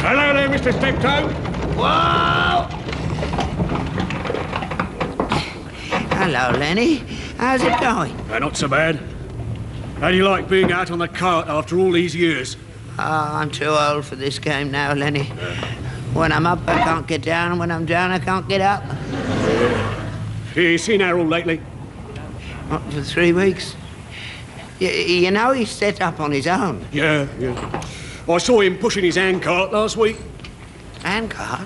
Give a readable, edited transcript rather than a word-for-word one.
Hello there, Mr. Steptoe. Whoa! Hello, Lenny. How's it going? Not so bad. How do you like being out on the cart after all these years? Oh, I'm too old for this game now, Lenny. When I'm up, I can't get down, and when I'm down, I can't get up. You seen Harold lately? Not for 3 weeks. You know he's set up on his own. Yeah. I saw him pushing his handcart last week. Handcart?